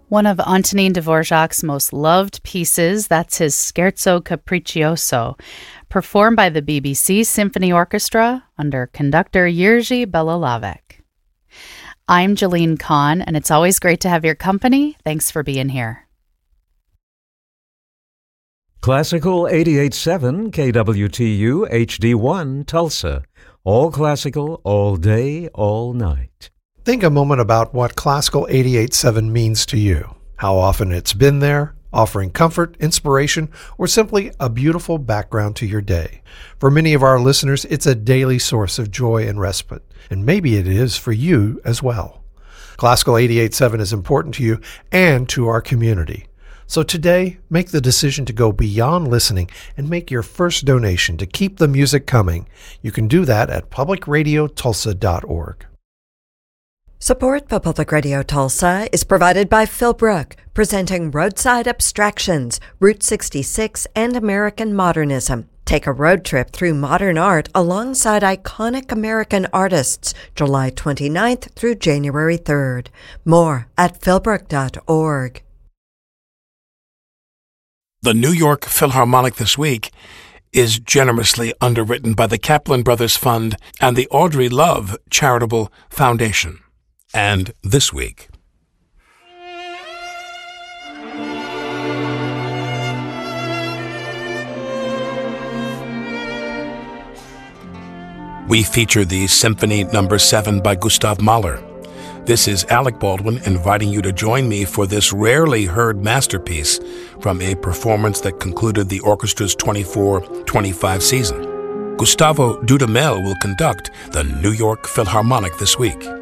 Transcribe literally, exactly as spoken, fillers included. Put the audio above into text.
One of Antonin Dvorak's most loved pieces, that's his Scherzo Capriccioso, performed by the B B C Symphony Orchestra under conductor Jiří Belalavek. I'm Jalene Kahn, and it's always great to have your company. Thanks for being here. Classical eighty-eight point seven K W T U H D one Tulsa. All classical, all day, all night. Think a moment about what Classical eighty-eight point seven means to you, how often it's been there, offering comfort, inspiration, or simply a beautiful background to your day. For many of our listeners, it's a daily source of joy and respite, and maybe it is for you as well. Classical eighty-eight point seven is important to you and to our community. So today, make the decision to go beyond listening and make your first donation to keep the music coming. You can do that at public radio tulsa dot org. Support for Public Radio Tulsa is provided by Philbrook, presenting Roadside Abstractions, Route sixty-six, and American Modernism. Take a road trip through modern art alongside iconic American artists, July twenty-ninth through January third. More at philbrook dot org. The New York Philharmonic this week is generously underwritten by the Kaplan Brothers Fund and the Audrey Love Charitable Foundation. And this week, we feature the Symphony Number seven by Gustav Mahler. This is Alec Baldwin inviting you to join me for this rarely heard masterpiece from a performance that concluded the orchestra's twenty-four twenty-five season. Gustavo Dudamel will conduct the New York Philharmonic this week.